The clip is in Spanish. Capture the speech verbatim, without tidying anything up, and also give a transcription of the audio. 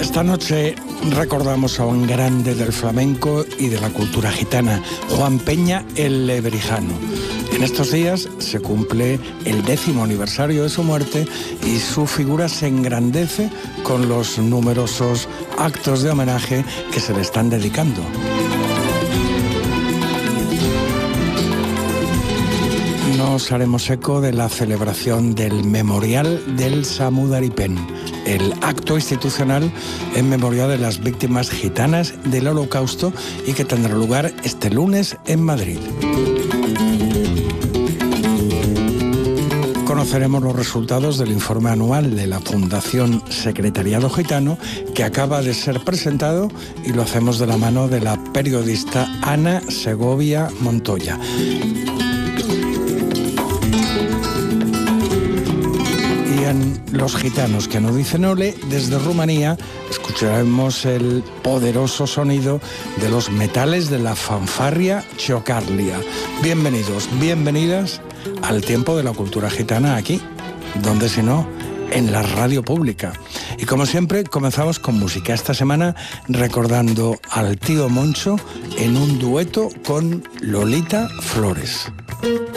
Esta noche recordamos a un grande del flamenco y de la cultura gitana, Juan Peña el Lebrijano. En estos días se cumple el décimo aniversario de su muerte y su figura se engrandece con los numerosos actos de homenaje que se le están dedicando. Nos haremos eco de la celebración del Memorial del Samudaripen, el acto institucional en memoria de las víctimas gitanas del Holocausto y que tendrá lugar este lunes en Madrid. Conoceremos los resultados del informe anual de la Fundación Secretariado Gitano, que acaba de ser presentado, y lo hacemos de la mano de la periodista Ana Segovia Montoya. Y en Los Gitanos que no dicen ole, desde Rumanía, escucharemos el poderoso sonido de los metales de la fanfarria Ciocarlia. Bienvenidos, bienvenidas al tiempo de la cultura gitana aquí, donde si no, en la radio pública. Y como siempre, comenzamos con música. Esta semana recordando al tío Moncho en un dueto con Lolita Flores.